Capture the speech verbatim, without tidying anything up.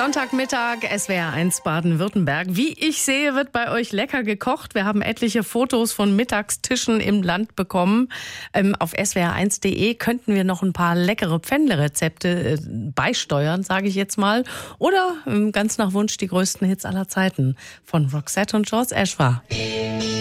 Sonntagmittag, S W R eins Baden-Württemberg. Wie ich sehe, wird bei euch lecker gekocht. Wir haben etliche Fotos von Mittagstischen im Land bekommen. Ähm, auf S W R eins Punkt de könnten wir noch ein paar leckere Pfändle-Rezepte äh, beisteuern, sage ich jetzt mal. Oder ähm, ganz nach Wunsch die größten Hits aller Zeiten von Roxette und George Ezra.